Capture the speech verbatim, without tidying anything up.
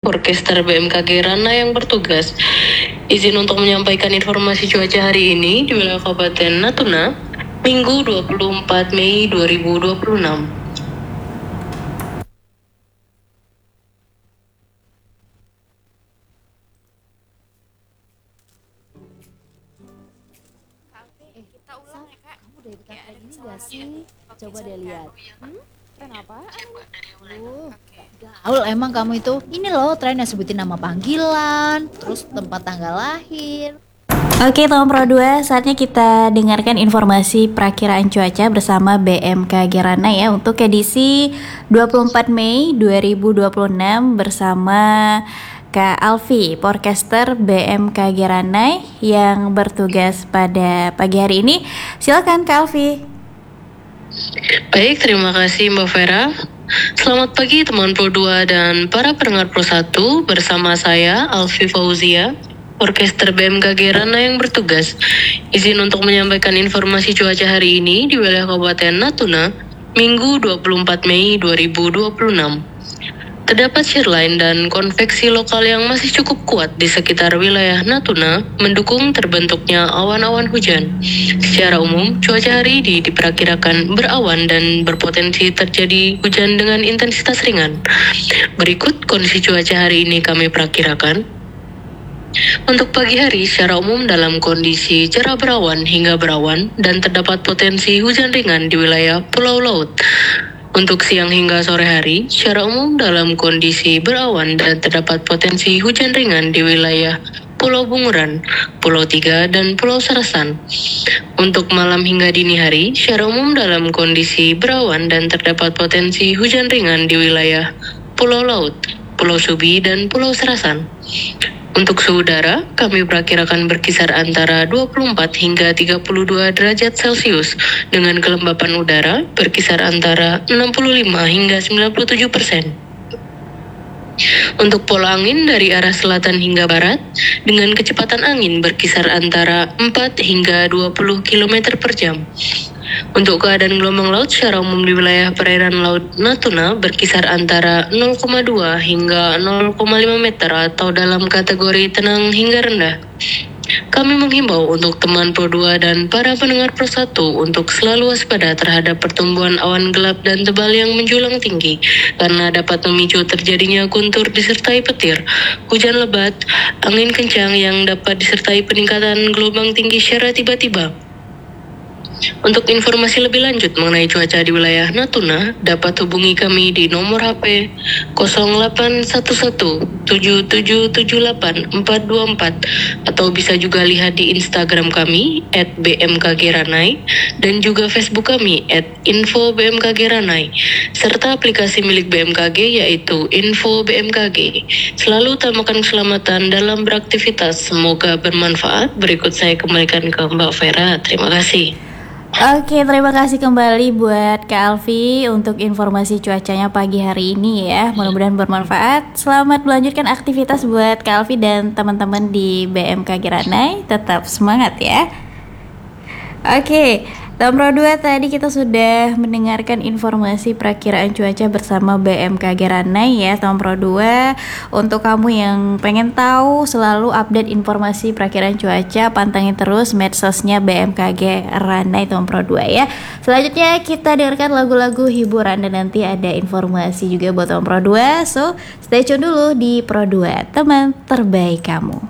Orkester B M K G Rana yang bertugas. Izin untuk menyampaikan informasi cuaca hari ini di wilayah Kabupaten Natuna, Minggu dua puluh empat Mei dua ribu dua puluh enam. Eh, kita ulang ya kak. Kamu udah ikutan kayak gini gak sih? Coba deh lihat. Hmm? Tren apaan? Uh, gaul emang kamu itu. Ini loh tren yang sebutin nama panggilan, terus tempat tanggal lahir. Oke teman Pro dua, saatnya kita dengarkan informasi perakiraan cuaca bersama B M K G Rana ya untuk edisi dua puluh empat Mei dua ribu dua puluh enam bersama Kak Alfi, Podcaster B M K G Rana yang bertugas pada pagi hari ini. Silakan Kak Alfi. Baik, terima kasih Mbak Vera. Selamat pagi teman Pro dua dan para pendengar Pro satu, bersama saya Alfi Fauzia, Orkester B M K G Rana yang bertugas. Izin untuk menyampaikan informasi cuaca hari ini di wilayah Kabupaten Natuna, Minggu dua puluh empat Mei dua ribu dua puluh enam. Terdapat shearline dan konveksi lokal yang masih cukup kuat di sekitar wilayah Natuna, mendukung terbentuknya awan-awan hujan. Secara umum, cuaca hari ini diperkirakan berawan dan berpotensi terjadi hujan dengan intensitas ringan. Berikut kondisi cuaca hari ini kami perkirakan. Untuk pagi hari, secara umum dalam kondisi cerah berawan hingga berawan dan terdapat potensi hujan ringan di wilayah Pulau Laut. Untuk siang hingga sore hari, secara umum dalam kondisi berawan dan terdapat potensi hujan ringan di wilayah Pulau Bunguran, Pulau Tiga, dan Pulau Serasan. Untuk malam hingga dini hari, secara umum dalam kondisi berawan dan terdapat potensi hujan ringan di wilayah Pulau Laut, Pulau Subi, dan Pulau Serasan. Untuk suhu udara, kami perkirakan berkisar antara dua puluh empat hingga tiga puluh dua derajat Celcius dengan kelembapan udara berkisar antara enam puluh lima hingga sembilan puluh tujuh persen. Untuk pola angin dari arah selatan hingga barat dengan kecepatan angin berkisar antara empat hingga dua puluh kilometer per jam. Untuk keadaan gelombang laut secara umum di wilayah perairan Laut Natuna berkisar antara nol koma dua hingga nol koma lima meter atau dalam kategori tenang hingga rendah. Kami menghimbau untuk teman Pro dua dan para pendengar Pro satu untuk selalu waspada terhadap pertumbuhan awan gelap dan tebal yang menjulang tinggi karena dapat memicu terjadinya guntur disertai petir, hujan lebat, angin kencang yang dapat disertai peningkatan gelombang tinggi secara tiba-tiba. Untuk informasi lebih lanjut mengenai cuaca di wilayah Natuna, dapat hubungi kami di nomor H P nol delapan satu satu tujuh tujuh tujuh delapan empat dua empat atau bisa juga lihat di Instagram kami et b m k g ranai dan juga Facebook kami et info b m k g ranai serta aplikasi milik B M K G yaitu Info B M K G. Selalu utamakan keselamatan dalam beraktivitas. Semoga bermanfaat. Berikut saya kembalikan ke Mbak Vera. Terima kasih. Oke, terima kasih kembali buat Kak Alfi untuk informasi cuacanya pagi hari ini ya. Mudah-mudahan bermanfaat. Selamat melanjutkan aktivitas buat Kak Alfi dan teman-teman di B M K G Ranai. Tetap semangat ya. Oke, Tom Pro dua tadi kita sudah mendengarkan informasi perakiraan cuaca bersama B M K G Ranai ya Tom Pro dua. Untuk kamu yang pengen tahu selalu update informasi perakiraan cuaca, pantengin terus medsosnya B M K G Ranai Tom Pro dua ya. Selanjutnya kita dengarkan lagu-lagu hiburan dan nanti ada informasi juga buat Tom Pro dua. So, stay tune dulu di Pro dua, teman terbaik kamu.